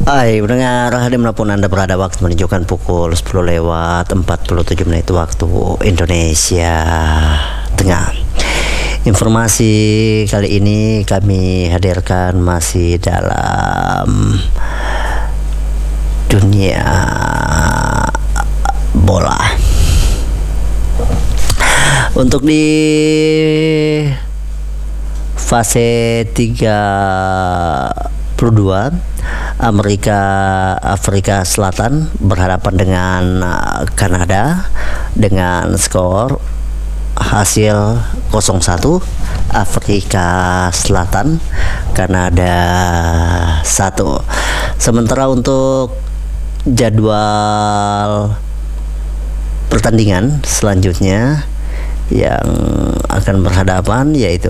Hai pendengar, dimanapun Anda berada, waktu menunjukkan pukul 10 lewat 47 menit waktu Indonesia Tengah. Informasi kali ini kami hadirkan masih dalam dunia bola. Untuk di fase 32, Afrika Selatan berhadapan dengan Kanada dengan skor hasil 0-1. Afrika Selatan, Kanada 1. Sementara untuk jadwal pertandingan selanjutnya yang akan berhadapan yaitu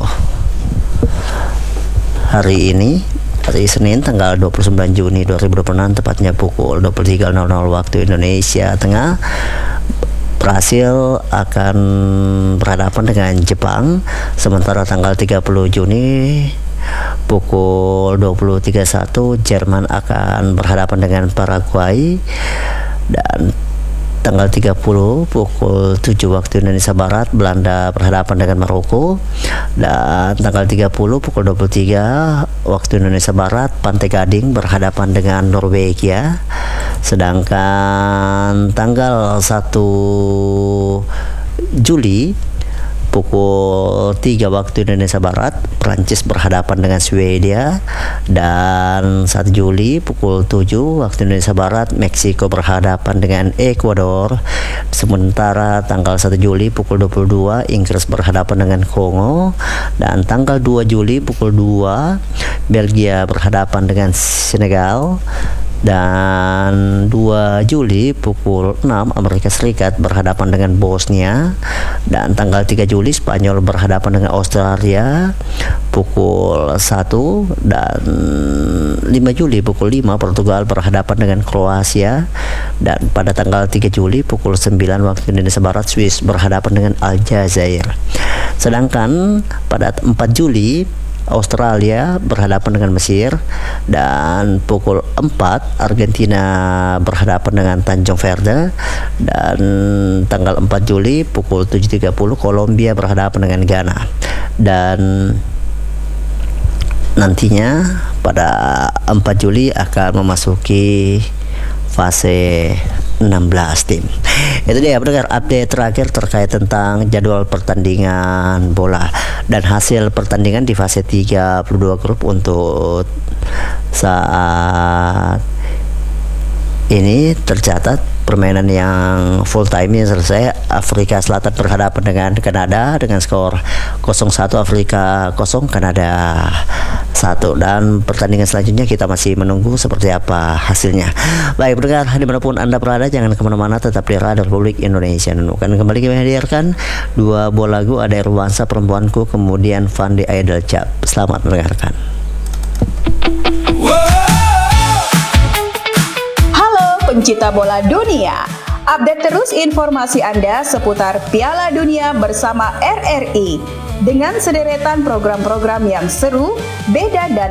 hari ini, hari Senin tanggal 29 Juni 2026, tepatnya pukul 23.00 waktu Indonesia Tengah. Brasil akan berhadapan dengan Jepang. Sementara tanggal 30 Juni pukul 20.31 Jerman akan berhadapan dengan Paraguay. Dan tanggal 30 pukul 7 waktu Indonesia Barat Belanda berhadapan dengan Maroko. Dan tanggal 30 pukul 23 waktu Indonesia Barat Pantai Gading berhadapan dengan Norwegia. Sedangkan tanggal 1 Juli pukul 3 waktu Indonesia Barat Prancis berhadapan dengan Swedia. Dan 1 Juli pukul 7 waktu Indonesia Barat Meksiko berhadapan dengan Ekuador. Sementara tanggal 1 Juli pukul 22 Inggris berhadapan dengan Kongo. Dan tanggal 2 Juli pukul 2 Belgia berhadapan dengan Senegal. Dan 2 Juli pukul 6 Amerika Serikat berhadapan dengan Bosnia. Dan tanggal 3 Juli Spanyol berhadapan dengan Australia pukul 1. Dan 5 Juli pukul 5 Portugal berhadapan dengan Kroasia. Dan pada tanggal 3 Juli pukul 9 waktu Indonesia Barat Swiss berhadapan dengan Aljazair. Sedangkan pada 4 Juli Australia berhadapan dengan Mesir. Dan pukul 4 Argentina berhadapan dengan Tanjung Verde. Dan tanggal 4 Juli pukul 7.30 Kolombia berhadapan dengan Ghana. Dan nantinya pada 4 Juli akan memasuki fase 16 tim. Itu dia pendengar update terakhir terkait tentang jadwal pertandingan bola dan hasil pertandingan di fase 32 grup untuk saat ini. Tercatat permainan yang full time selesai. Afrika Selatan berhadapan dengan Kanada dengan skor 0-1, Afrika 0, Kanada 1. Dan pertandingan selanjutnya kita masih menunggu seperti apa hasilnya. Baik pendengar, dimanapun Anda berada, jangan kemana-mana, tetap di Radio Republik Indonesia. Dan akan kembali kami hadirkan 2 buah lagu, ada Irwansa Perempuanku, kemudian Fandi Idol Cap. Selamat mendengarkan. Pencinta bola dunia, update terus informasi Anda seputar Piala Dunia bersama RRI dengan sederetan program-program yang seru, beda dan